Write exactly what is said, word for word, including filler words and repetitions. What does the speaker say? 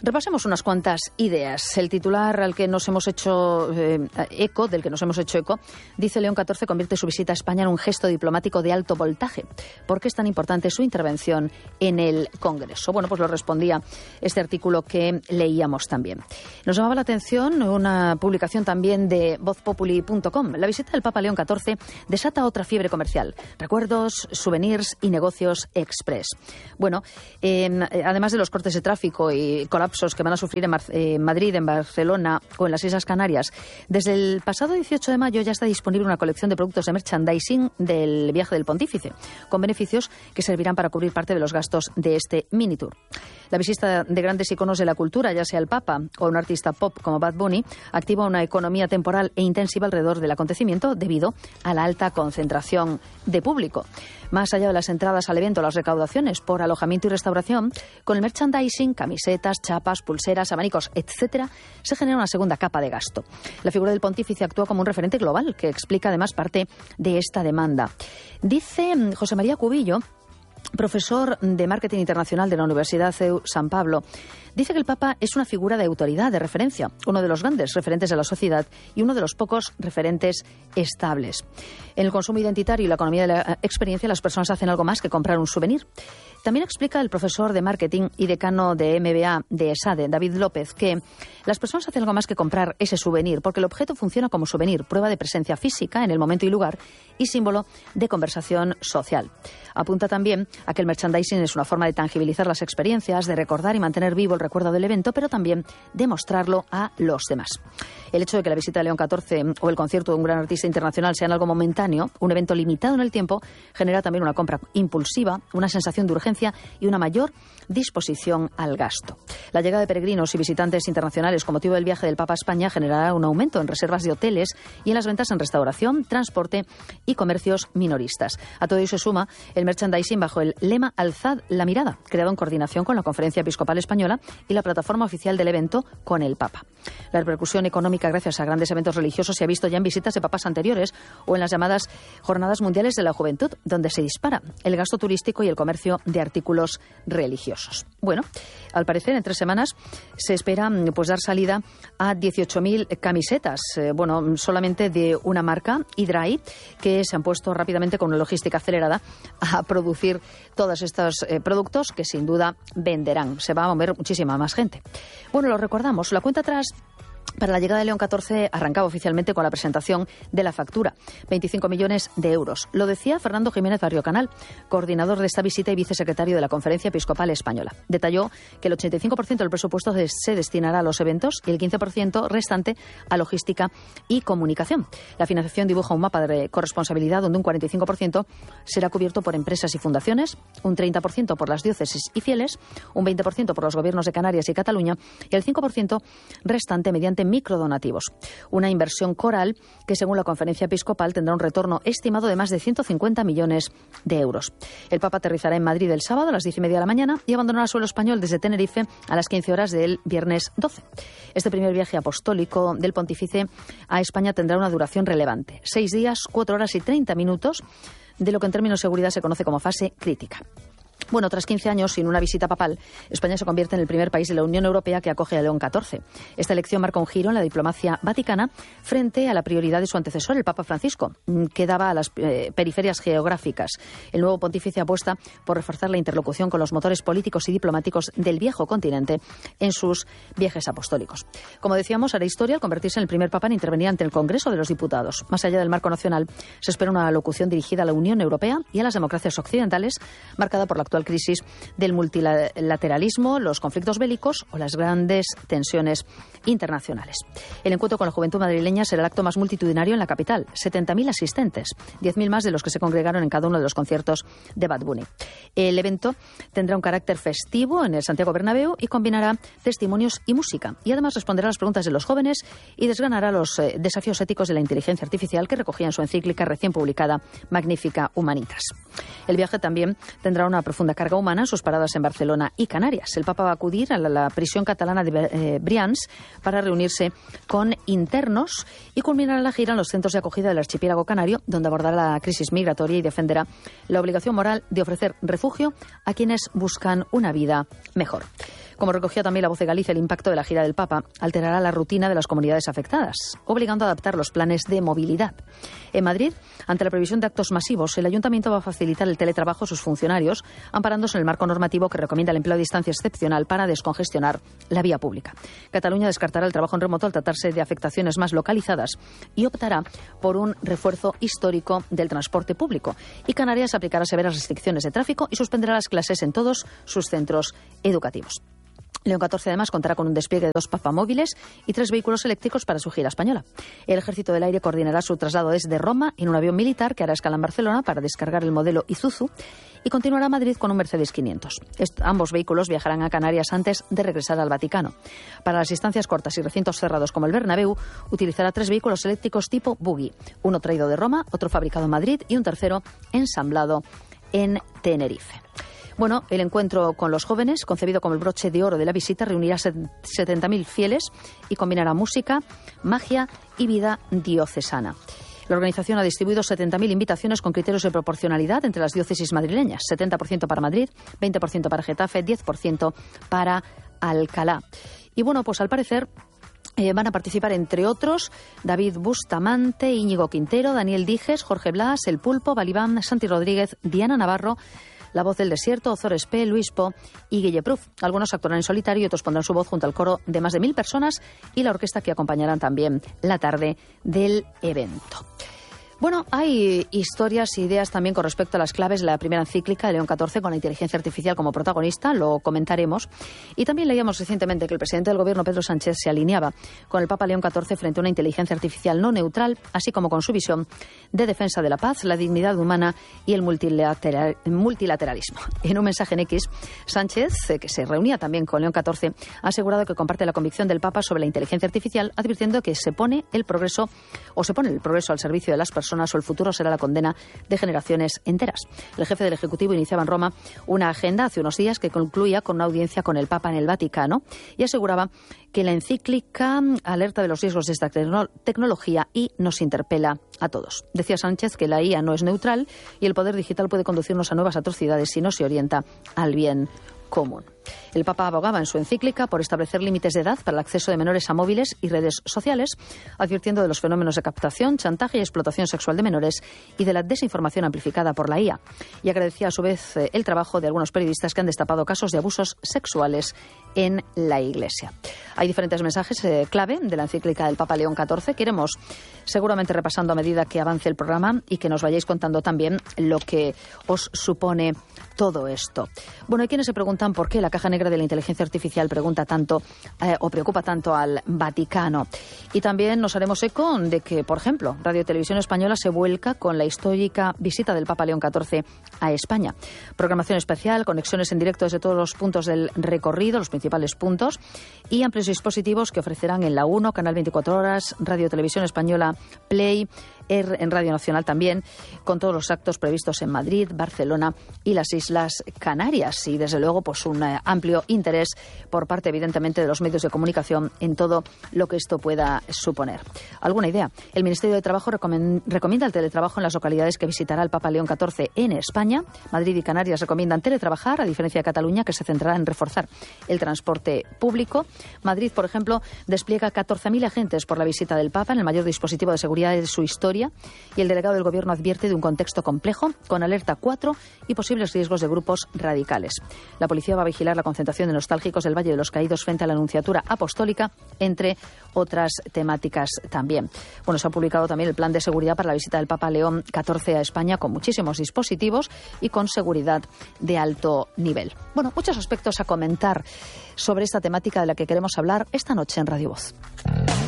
Repasemos unas cuantas ideas. El titular al que nos hemos hecho eh, eco, del que nos hemos hecho eco, dice León catorce convierte su visita a España en un gesto diplomático de alto voltaje. ¿Por qué es tan importante su intervención en el Congreso? Bueno, pues lo respondía este artículo que leíamos también. Nos llamaba la atención una publicación también de voz populi punto com. La visita del Papa León catorce desata otra fiebre comercial. Recuerdos, souvenirs y negocios express. Bueno, eh, además de los cortes de tráfico y colapsos que van a sufrir en, Mar- eh, en Madrid, en Barcelona o en las Islas Canarias, desde el pasado dieciocho de mayo ya está disponible una colección de productos de merchandising del viaje del Pontífice, con beneficios que servirán para cubrir parte de los gastos de este mini tour. La visita de grandes iconos de la cultura, ya sea el Papa o un artista pop como Bad Bunny, activa una economía temporal e intensiva alrededor del acontecimiento debido a la alta concentración de público. Más allá de las entradas al evento, las recaudaciones por alojamiento y restauración, con el merchandising, camisetas, chapas, pulseras, abanicos, etcétera, se genera una segunda capa de gasto. La figura del pontífice actúa como un referente global que explica además parte de esta demanda. Dice José María Cubillo, profesor de Marketing Internacional de la Universidad C E U San Pablo, dice que el Papa es una figura de autoridad, de referencia, uno de los grandes referentes de la sociedad y uno de los pocos referentes estables. En el consumo identitario y la economía de la experiencia, las personas hacen algo más que comprar un souvenir. También explica el profesor de Marketing y decano de M B A de ESADE, David López, que las personas hacen algo más que comprar ese souvenir, porque el objeto funciona como souvenir, prueba de presencia física en el momento y lugar y símbolo de conversación social. Apunta también a que el merchandising es una forma de tangibilizar las experiencias, de recordar y mantener vivo el recuerdo del evento, pero también de mostrarlo a los demás. El hecho de que la visita de León catorce o el concierto de un gran artista internacional sean algo momentáneo, un evento limitado en el tiempo, genera también una compra impulsiva, una sensación de urgencia y una mayor disposición al gasto. La llegada de peregrinos y visitantes internacionales con motivo del viaje del Papa a España generará un aumento en reservas de hoteles y en las ventas en restauración, transporte y comercios minoristas. A todo ello se suma el merchandising bajo el lema Alzad la mirada, creado en coordinación con la Conferencia Episcopal Española y la plataforma oficial del evento con el Papa. La repercusión económica gracias a grandes eventos religiosos se ha visto ya en visitas de papas anteriores o en las llamadas Jornadas Mundiales de la Juventud, donde se dispara el gasto turístico y el comercio de artículos religiosos. Bueno, al parecer en tres semanas se espera pues dar salida a dieciocho mil camisetas, eh, bueno, solamente de una marca, Idrai, que se han puesto rápidamente con una logística acelerada a producir todos estos eh, productos que sin duda venderán. Se va a mover muchísima más gente. Bueno, lo recordamos, la cuenta atrás para la llegada de León catorce arrancaba oficialmente con la presentación de la factura, veinticinco millones de euros. Lo decía Fernando Jiménez Barrio Canal, coordinador de esta visita y vicesecretario de la Conferencia Episcopal Española. Detalló que el ochenta y cinco por ciento del presupuesto se destinará a los eventos y el quince por ciento restante a logística y comunicación. La financiación dibuja un mapa de corresponsabilidad donde un cuarenta y cinco por ciento será cubierto por empresas y fundaciones, un treinta por ciento por las diócesis y fieles, un veinte por ciento por los gobiernos de Canarias y Cataluña y el cinco por ciento restante mediante microdonativos. Una inversión coral que, según la Conferencia Episcopal, tendrá un retorno estimado de más de ciento cincuenta millones de euros. El Papa aterrizará en Madrid el sábado a las diez y media de la mañana y abandonará suelo español desde Tenerife a las quince horas del viernes doce. Este primer viaje apostólico del Pontífice a España tendrá una duración relevante. Seis días, cuatro horas y treinta minutos, de lo que en términos de seguridad se conoce como fase crítica. Bueno, tras quince años sin una visita papal, España se convierte en el primer país de la Unión Europea que acoge a León catorce. Esta elección marca un giro en la diplomacia vaticana frente a la prioridad de su antecesor, el Papa Francisco, que daba a las eh, periferias geográficas. El nuevo pontífice apuesta por reforzar la interlocución con los motores políticos y diplomáticos del viejo continente en sus viajes apostólicos. Como decíamos, hará historia al convertirse en el primer papa en intervenir ante el Congreso de los Diputados. Más allá del marco nacional, se espera una locución dirigida a la Unión Europea y a las democracias occidentales, marcada por la actual crisis del multilateralismo, los conflictos bélicos o las grandes tensiones internacionales. El encuentro con la juventud madrileña será el acto más multitudinario en la capital. setenta mil asistentes, diez mil más de los que se congregaron en cada uno de los conciertos de Bad Bunny. El evento tendrá un carácter festivo en el Santiago Bernabéu y combinará testimonios y música. Y además responderá a las preguntas de los jóvenes y desgranará los eh, desafíos éticos de la inteligencia artificial que recogía en su encíclica recién publicada Magnifica Humanitas. El viaje también tendrá una profunda carga humana en sus paradas en Barcelona y Canarias. El Papa va a acudir a la, la prisión catalana de eh, Brians para reunirse con internos y culminará la gira en los centros de acogida del archipiélago canario, donde abordará la crisis migratoria y defenderá la obligación moral de ofrecer refugio a quienes buscan una vida mejor. Como recogía también la Voz de Galicia, el impacto de la gira del Papa alterará la rutina de las comunidades afectadas, obligando a adaptar los planes de movilidad. En Madrid, ante la previsión de actos masivos, el Ayuntamiento va a facilitar el teletrabajo a sus funcionarios, amparándose en el marco normativo que recomienda el empleo a distancia excepcional para descongestionar la vía pública. Cataluña descartará el trabajo en remoto al tratarse de afectaciones más localizadas y optará por un refuerzo histórico del transporte público. Y Canarias aplicará severas restricciones de tráfico y suspenderá las clases en todos sus centros educativos. León catorce, además, contará con un despliegue de dos papamóviles y tres vehículos eléctricos para su gira española. El Ejército del Aire coordinará su traslado desde Roma en un avión militar que hará escala en Barcelona para descargar el modelo Isuzu y continuará a Madrid con un Mercedes quinientos. Est- ambos vehículos viajarán a Canarias antes de regresar al Vaticano. Para las distancias cortas y recintos cerrados como el Bernabéu, utilizará tres vehículos eléctricos tipo buggy, uno traído de Roma, otro fabricado en Madrid y un tercero ensamblado en Tenerife. Bueno, el encuentro con los jóvenes, concebido como el broche de oro de la visita, reunirá setenta mil fieles y combinará música, magia y vida diocesana. La organización ha distribuido setenta mil invitaciones con criterios de proporcionalidad entre las diócesis madrileñas, setenta por ciento para Madrid, veinte por ciento para Getafe, diez por ciento para Alcalá. Y bueno, pues al parecer Eh, van a participar, entre otros, David Bustamante, Íñigo Quintero, Daniel Dijes, Jorge Blas, El Pulpo, Balibán, Santi Rodríguez, Diana Navarro, La Voz del Desierto, Ozores P, Luis Po y Guille Pruf. Algunos actuarán en solitario y otros pondrán su voz junto al coro de más de mil personas y la orquesta que acompañarán también la tarde del evento. Bueno, hay historias e ideas también con respecto a las claves de la primera encíclica de León catorce con la inteligencia artificial como protagonista, lo comentaremos. Y también leíamos recientemente que el presidente del Gobierno, Pedro Sánchez, se alineaba con el Papa León catorce frente a una inteligencia artificial no neutral, así como con su visión de defensa de la paz, la dignidad humana y el multilateral, multilateralismo. En un mensaje en X, Sánchez, que se reunía también con León catorce, ha asegurado que comparte la convicción del Papa sobre la inteligencia artificial, advirtiendo que se pone el progreso o se pone el progreso al servicio de las personas o el futuro será la condena de generaciones enteras. El jefe del Ejecutivo iniciaba en Roma una agenda hace unos días que concluía con una audiencia con el Papa en el Vaticano y aseguraba que la encíclica alerta de los riesgos de esta tecno- tecnología y nos interpela a todos. Decía Sánchez que la I A no es neutral y el poder digital puede conducirnos a nuevas atrocidades si no se orienta al bien común. El Papa abogaba en su encíclica por establecer límites de edad para el acceso de menores a móviles y redes sociales, advirtiendo de los fenómenos de captación, chantaje y explotación sexual de menores y de la desinformación amplificada por la I A. Y agradecía a su vez el trabajo de algunos periodistas que han destapado casos de abusos sexuales en la Iglesia. Hay diferentes mensajes eh, clave de la encíclica del Papa León catorce que iremos seguramente repasando a medida que avance el programa y que nos vayáis contando también lo que os supone todo esto. Bueno, hay quienes se preguntan por qué la caja negra de la inteligencia artificial pregunta tanto eh, o preocupa tanto al Vaticano. Y también nos haremos eco de que, por ejemplo, Radio Televisión Española se vuelca con la histórica visita del Papa León catorce a España. Programación especial, conexiones en directo desde todos los puntos del recorrido, los principales puntos, y amplios dispositivos que ofrecerán en la uno, Canal veinticuatro horas, Radio Televisión Española, Play, en Radio Nacional también, con todos los actos previstos en Madrid, Barcelona y las Islas Canarias. Y, desde luego, pues un eh, amplio interés por parte, evidentemente, de los medios de comunicación en todo lo que esto pueda suponer. ¿Alguna idea? El Ministerio de Trabajo recomen- recomienda el teletrabajo en las localidades que visitará el Papa León catorce en España. Madrid y Canarias recomiendan teletrabajar, a diferencia de Cataluña, que se centrará en reforzar el transporte público. Madrid, por ejemplo, despliega catorce mil agentes por la visita del Papa, en el mayor dispositivo de seguridad de su historia. Y el delegado del Gobierno advierte de un contexto complejo, con alerta cuatro y posibles riesgos de grupos radicales. La policía va a vigilar la concentración de nostálgicos del Valle de los Caídos frente a la Anunciatura Apostólica, entre otras temáticas también. Bueno, se ha publicado también el plan de seguridad para la visita del Papa León catorce a España, con muchísimos dispositivos y con seguridad de alto nivel. Bueno, muchos aspectos a comentar sobre esta temática de la que queremos hablar esta noche en Radio Voz.